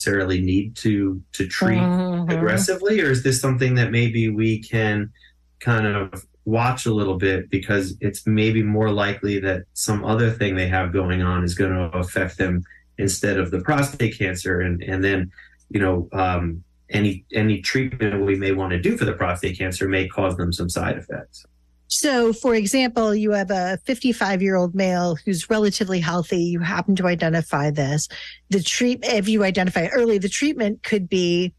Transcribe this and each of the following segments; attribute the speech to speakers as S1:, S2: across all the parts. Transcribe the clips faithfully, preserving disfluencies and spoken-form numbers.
S1: necessarily need to to treat
S2: Mm-hmm.
S1: aggressively, or is this something that maybe we can kind of watch a little bit because it's maybe more likely that some other thing they have going on is going to affect them instead of the prostate cancer, and and then you know um, any any treatment we may want to do for the prostate cancer may cause them some side effects.
S2: So, for example, you have a fifty-five-year-old male who's relatively healthy. You happen to identify this. The treat, if you identify it early, the treatment could be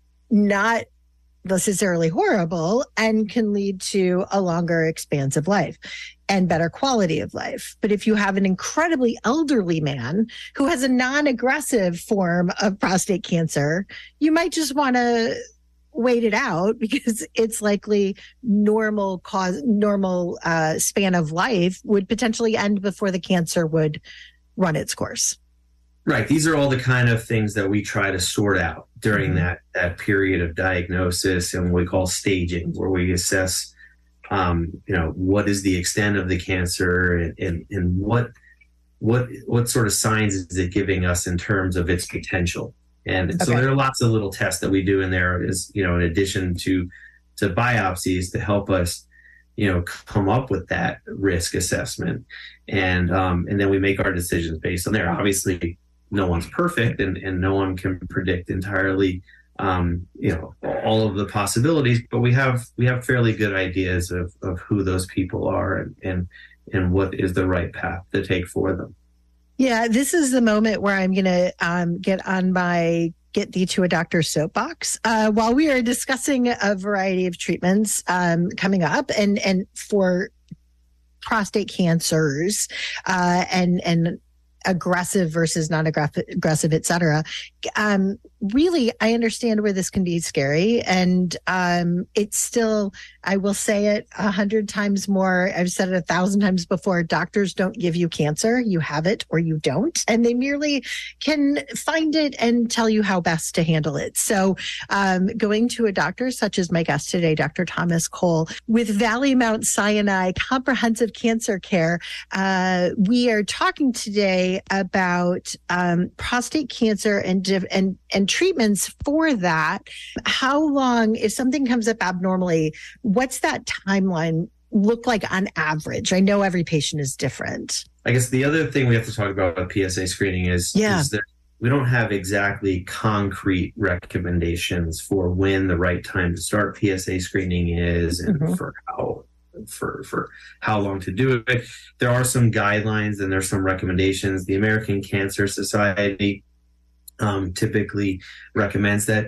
S2: not necessarily horrible and can lead to a longer expansive life and better quality of life. But if you have an incredibly elderly man who has a non-aggressive form of prostate cancer, you might just want to wait it out because it's likely normal cause, normal uh, span of life would potentially end before the cancer would run its course.
S1: Right. These are all the kind of things that we try to sort out during mm-hmm. that, that period of diagnosis and what we call staging, where we assess, um, you know, what is the extent of the cancer and, and, and what, what, what sort of signs is it giving us in terms of its potential. And okay. so there are lots of little tests that we do in there is, you know, in addition to, to biopsies to help us, you know, come up with that risk assessment. And, um, and then we make our decisions based on there. Obviously, no one's perfect and, and no one can predict entirely, um, you know, all of the possibilities, but we have, we have fairly good ideas of, of who those people are and, and, and what is the right path to take for them.
S2: Yeah, this is the moment where I'm going to um, get on my get thee to a doctor's soapbox. Uh, while we are discussing a variety of treatments um, coming up and, and for prostate cancers uh, and, and aggressive versus non-aggressive, et cetera. Um, really, I understand where this can be scary. And um, it's still, I will say it a hundred times more. I've said it a thousand times before. Doctors don't give you cancer. You have it or you don't. And they merely can find it and tell you how best to handle it. So um, going to a doctor such as my guest today, Doctor Thomas Cole, with Valley Mount Sinai Comprehensive Cancer Care, uh, we are talking today about um, prostate cancer and and and treatments for that. How long, if something comes up abnormally, what's that timeline look like on average? I know every patient is different.
S1: I guess the other thing we have to talk about with P S A screening is,
S2: yeah.
S1: is that we don't have exactly concrete recommendations for when the right time to start P S A screening is and mm-hmm. for how for for how long to do it. There are some guidelines and there's some recommendations. The American Cancer Society um, typically recommends that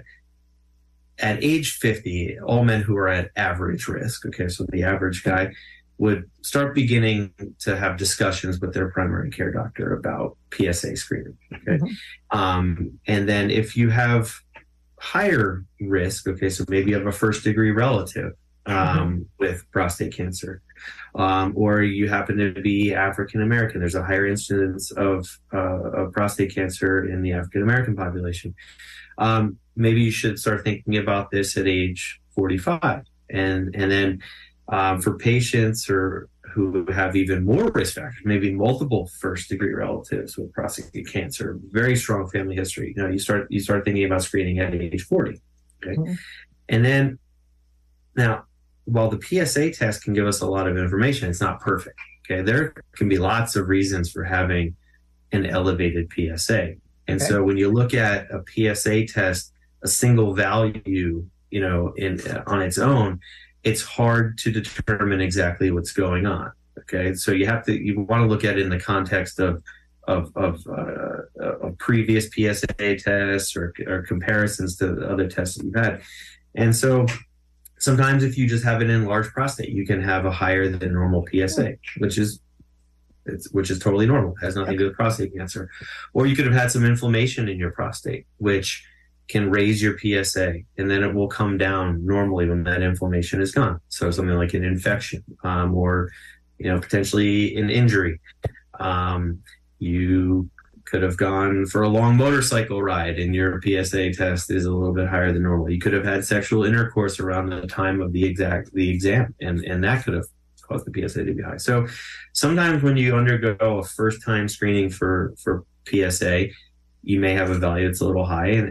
S1: at age fifty, all men who are at average risk, okay, so the average guy would start beginning to have discussions with their primary care doctor about P S A screening, okay? Mm-hmm. Um, and then if you have higher risk, okay, so maybe you have a first degree relative, Um, mm-hmm. with prostate cancer, um, or you happen to be African American. There's a higher incidence of, uh, of prostate cancer in the African American population. Um, maybe you should start thinking about this at age forty-five, and and then um, for patients or who have even more risk factors, maybe multiple first degree relatives with prostate cancer, very strong family history. You know, you start you start thinking about screening at age forty. Okay, mm-hmm. and then now. While the P S A test can give us a lot of information, it's not perfect. Okay, there can be lots of reasons for having an elevated P S A, and okay. so when you look at a P S A test, a single value, you know, in on its own, it's hard to determine exactly what's going on. Okay, so you have to you want to look at it in the context of of of, uh, of previous P S A tests or, or comparisons to the other tests that you've had, and so. Sometimes if you just have an enlarged prostate, you can have a higher than normal P S A, which is it's, which is totally normal. It has nothing to do with prostate cancer. Or you could have had some inflammation in your prostate, which can raise your P S A, and then it will come down normally when that inflammation is gone. So something like an infection um, or, you know, potentially an injury. Um, you could have gone for a long motorcycle ride and your P S A test is a little bit higher than normal. You could have had sexual intercourse around the time of the exact the exam, and, and that could have caused the P S A to be high. So sometimes when you undergo a first time screening for, for P S A, you may have a value that's a little high, and,